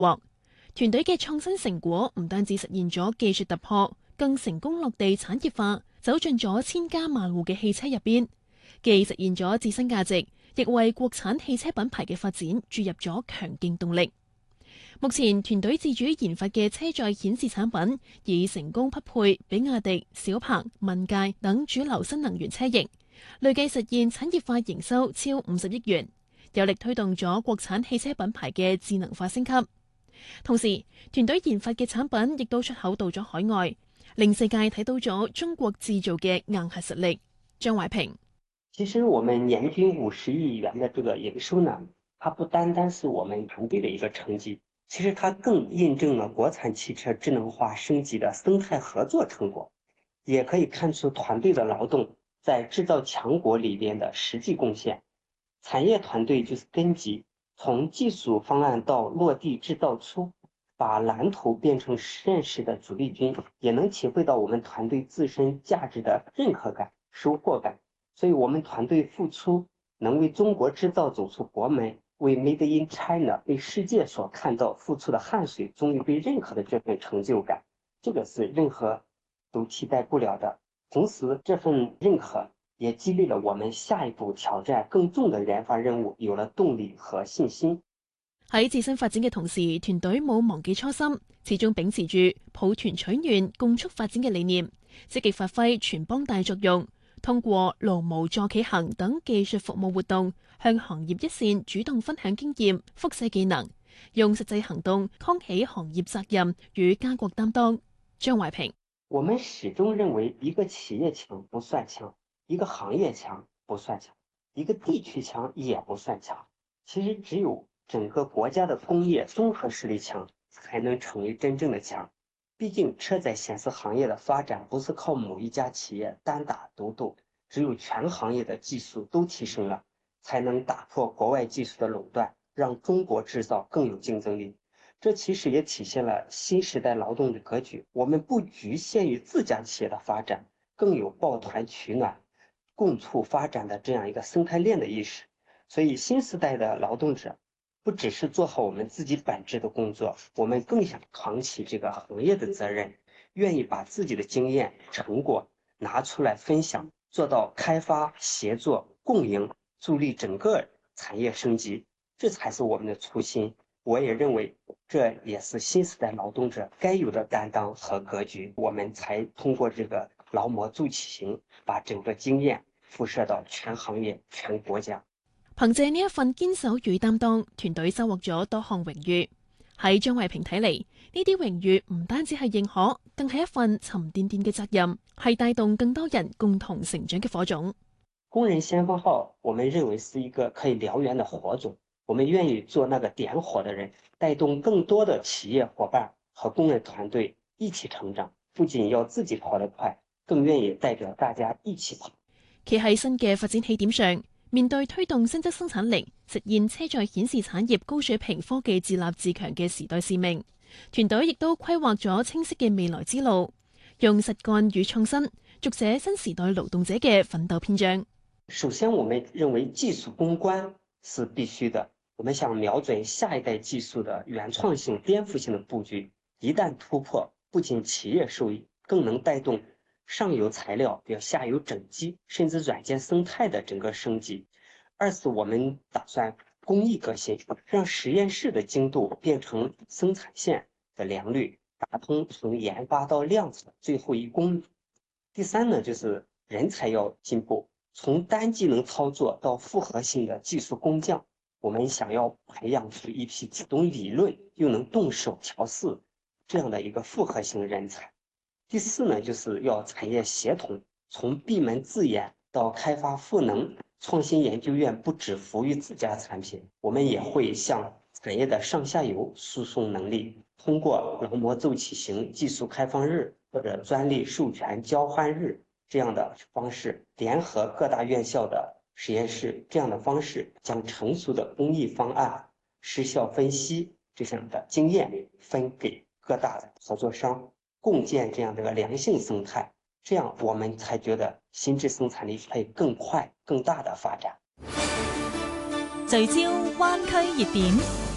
獲。團隊嘅創新成果唔單止實現咗技術突破，更成功落地產業化，走進咗千家萬戶嘅汽車入邊，既實現咗自身價值，亦為國產汽車品牌嘅發展注入咗強勁動力。目前團隊自主研發嘅車載顯示產品已成功匹配比亞迪、小鵬、問界等主流新能源車型，累計實現產業化營收超50億元，有力推動咗國產汽車品牌嘅智能化升級。同時，團隊研發嘅產品亦都出口到咗海外，令世界睇到咗中國製造嘅硬核實力。張懷平： 其實我們年均50億元的這個營收呢，它不單單是我們團隊的一個成績，其實它更印證了國產汽車智能化升級的生態合作成果，也可以看出團隊的勞動在製造強國裏邊的實際貢獻。產業團隊就是根基，從技術方案到落地製造出，把藍圖變成實驗室的主力軍，也能體會到我們團隊自身價值的認可感、收穫感。所以我們團隊付出能為中國製造走出國門，為 Made in China 被世界所看到付出的汗水終於被認可的這份成就感，這個是任何都替代不了的。同時這份認可也激勵了我們下一步挑戰更重的研發任務有了動力和信心。 喺自身發展嘅同時，團隊冇忘記初心，始終秉持住抱團取暖、共促發展嘅理念，積極發揮全幫帶作用。通過勞模助企行等技術服務活動，向行業一線主動分享經驗、輻射技能，用實際行動扛起行業責任與家國擔當。張懷平： 我們始終認為，一個企業強不算強，一個行業強不算強，一個地區強也不算強。其實只有整個國家的工業綜合實力強，才能成為真正的強。畢竟車載顯示行業的發展不是靠某一家企業單打獨鬥，只有全行業的技術都提升了，才能打破國外技術的壟斷，讓中國製造更有競爭力。這其實也體現了新時代勞動的格局，我們不局限於自家企業的發展，更有抱團取暖、共促發展的這樣一個生態鏈的意識。所以新時代的勞動者不只是做好我們自己本職的工作，我們更想扛起這個行業的責任，願意把自己的經驗成果拿出來分享，做到開發、協作、共贏，助力整個產業升級，這才是我們的初心。我也認為這也是新時代勞動者該有的擔當和格局，我們才通過這個勞模助企行，把整個經驗輻射到全行業、全國家。 憑借呢一份堅守與擔當，團隊收穫咗多項榮譽。喺張懷平睇嚟，呢啲榮譽唔單止係認可，更係一份沉甸甸嘅責任，係帶動更多人共同成長嘅火種。 工人先鋒號，我們認為是一個可以燎原的火種，我們願意做那個點火的人，帶動更多的企業夥伴和工人團隊一起成長。不僅要自己跑得快，更願意代表大家一起跑。 企喺新嘅發展起點上，面對推動新質生產力、實現車載顯示產業高水平科技自立自強嘅時代使命，團隊亦都規劃咗清晰嘅未來之路，用實幹與創新，續寫新時代勞動者嘅奮鬥篇章。 首先，我們認為技術攻關是必須的，我們想瞄準下一代技術的原創性、顛覆性的佈局，一旦突破，不僅企業受益，更能帶動上游材料比下游整機，甚至軟件生態的整個升級。二是我們打算工藝革新，讓實驗室的精度變成生產線的良率，打通從研發到量產最後1公里。第三呢，就是人才要進步，從單技能操作到複合性的技術工匠，我們想要培養出一批只懂理論又能動手調試這樣的一個複合型人才。第四呢，就是要產業協同，從閉門自研到開發賦能，創新研究院不只服務於自家產品，我們也會向產業的上下游輸送能力，通過勞模奏起行、技術開放日或者專利授權交換日這樣的方式，聯合各大院校的實驗室，這樣的方式將成熟的工藝方案、失效分析這樣的經驗分給各大的合作商，共建這樣的一個良性生態，這樣我們才覺得新質生產力可以更快、更大的發展。 聚焦灣區熱點。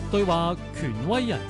對話權威人